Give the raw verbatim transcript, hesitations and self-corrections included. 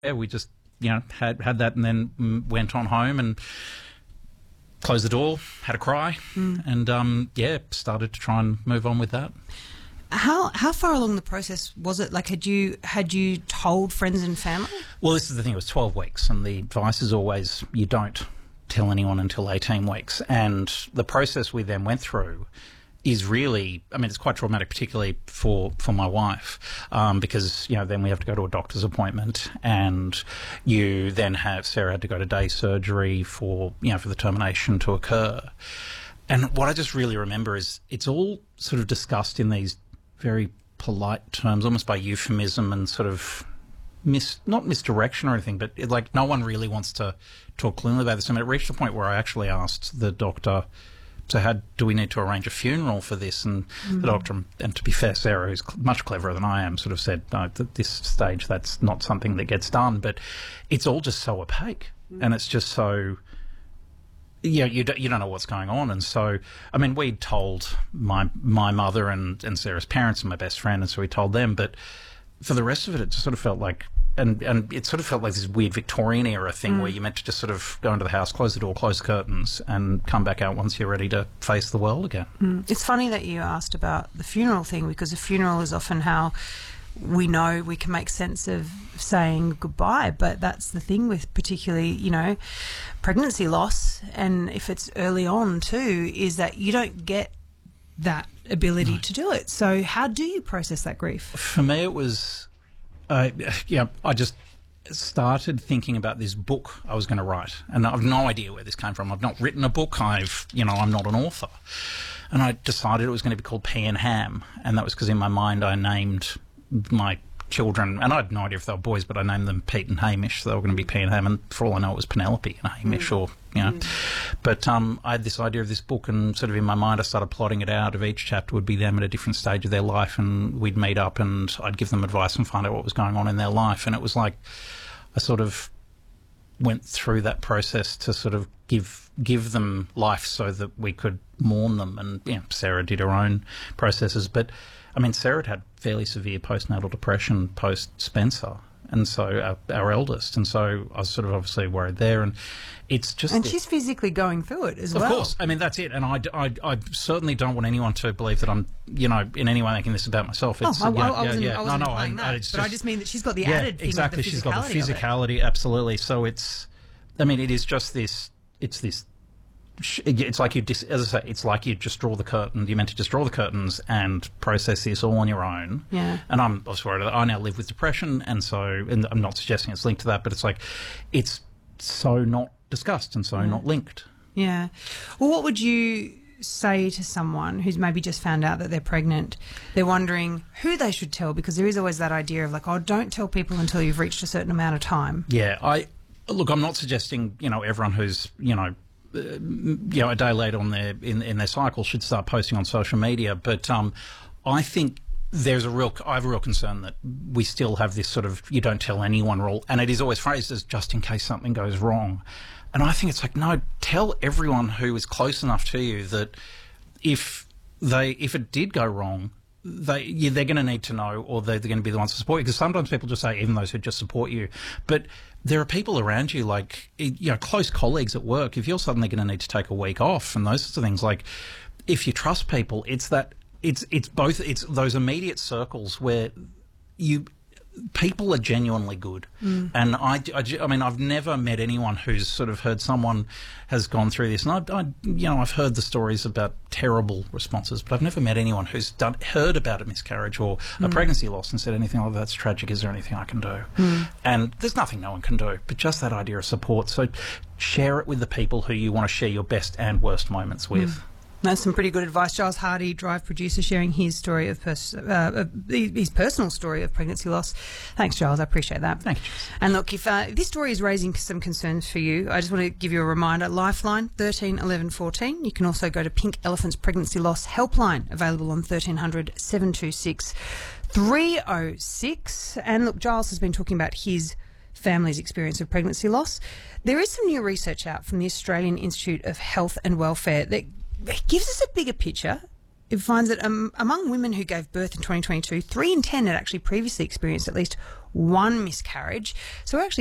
yeah, we just, you know, had, had that and then mm, went on home and closed the door, had a cry, mm. and, um, yeah, started to try and move on with that. How how far along the process was it? Like, had you had you told friends and family? Well, this is the thing. It was twelve weeks, and the advice is always you don't tell anyone until eighteen weeks. And the process we then went through is really, I mean, it's quite traumatic, particularly for, for my wife, um, because, you know, then we have to go to a doctor's appointment, and you then have, Sarah had to go to day surgery for, you know, for the termination to occur. And what I just really remember is it's all sort of discussed in these very polite terms, almost by euphemism and sort of mis, not misdirection or anything, but it, like no one really wants to talk clearly about this. I mean, it reached a point where I actually asked the doctor, so how do we need to arrange a funeral for this? And mm. the doctor, and to be fair, Sarah, who's much cleverer than I am, sort of said, no, at this stage, that's not something that gets done. But it's all just so opaque, mm. and it's just so, yeah, you don't, you don't know what's going on. And so, I mean, we told my my mother and, and Sarah's parents and my best friend, and so we told them. But for the rest of it, it just sort of felt like, and and it sort of felt like this weird Victorian era thing mm. where you're meant to just sort of go into the house, close the door, close the curtains, and come back out once you're ready to face the world again. Mm. It's funny that you asked about the funeral thing, because the funeral is often how we know we can make sense of saying goodbye, but that's the thing with particularly, you know, pregnancy loss, and if it's early on too, is that you don't get that ability no. to do it. So how do you process that grief? For me, it was... Uh, yeah, I just started thinking about this book I was going to write, and I've no idea where this came from. I've not written a book. I've, you know, I'm not an author, and I decided it was going to be called Pea and Ham, and that was because in my mind I named my children, and I had no idea if they were boys, but I named them Pete and Hamish, so they were going to be Pea and Ham, and for all I know, it was Penelope and Hamish, mm. or you know. Mm. But um, I had this idea of this book, and sort of in my mind, I started plotting it out. Of each chapter would be them at a different stage of their life, and we'd meet up, and I'd give them advice and find out what was going on in their life. And it was like I sort of went through that process to sort of give give them life so that we could mourn them. And you know, Sarah did her own processes, but I mean, Sarah had had fairly severe postnatal depression post Spencer, and so our, our eldest, and so I was sort of obviously worried there, and it's just... And she's physically going through it as well. Of course. I mean, that's it, and I, I, I certainly don't want anyone to believe that I'm, you know, in any way making this about myself. It's, oh, I, yeah, I wasn't, yeah, yeah. I wasn't no, no, implying I, that, it's but just, I just mean that she's got the yeah, added thing exactly, of the she's got the physicality physicality, absolutely. So it's, I mean, it is just this, it's this... It's like you, as I say, it's like you just draw the curtain. You're meant to just draw the curtains and process this all on your own. Yeah. And I'm, I was worried that I now live with depression, and so, and I'm not suggesting it's linked to that, but it's like, it's so not discussed and so yeah. not linked. Yeah. Well, what would you say to someone who's maybe just found out that they're pregnant? They're wondering who they should tell, because there is always that idea of like, oh, don't tell people until you've reached a certain amount of time. Yeah. I look. I'm not suggesting, you know, everyone who's, you know. Uh, you know, a day later on their in, in their cycle should start posting on social media. But um, I think there's a real, I have a real concern that we still have this sort of you don't tell anyone rule, and it is always phrased as just in case something goes wrong. And I think it's like, no, tell everyone who is close enough to you that if they if it did go wrong, they yeah, they're going to need to know, or they're, they're going to be the ones to support you. Because sometimes people just say, even those who just support you, but there are people around you, like, you know, close colleagues at work. If you're suddenly going to need to take a week off and those sorts of things, like, if you trust people, it's that it's it's both it's those immediate circles where you people are genuinely good. Mm. And I, I, I mean, I've never met anyone who's sort of heard someone has gone through this. And I, I, you know, I've heard the stories about terrible responses, but I've never met anyone who's done heard about a miscarriage or a mm. pregnancy loss and said anything like, that's tragic. Is there anything I can do? Mm. And there's nothing no one can do, but just that idea of support. So share it with the people who you want to share your best and worst moments with. Mm. That's some pretty good advice. Giles Hardy, Drive producer, sharing his story of pers- uh, his personal story of pregnancy loss. Thanks, Giles. I appreciate that. Thank you. And look, if uh, this story is raising some concerns for you, I just want to give you a reminder. Lifeline thirteen eleven fourteen. You can also go to Pink Elephant's Pregnancy Loss Helpline, available on thirteen hundred seven two six three oh six. And look, Giles has been talking about his family's experience of pregnancy loss. There is some new research out from the Australian Institute of Health and Welfare that it gives us a bigger picture it finds that um, among women who gave birth in twenty twenty-two, three in ten had actually previously experienced at least one miscarriage. So we're actually